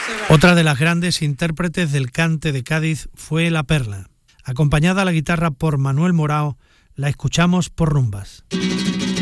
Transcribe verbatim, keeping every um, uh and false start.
Otra de las grandes intérpretes del cante de Cádiz fue La Perla. Acompañada a la guitarra por Manuel Morao, la escuchamos por Rumbas.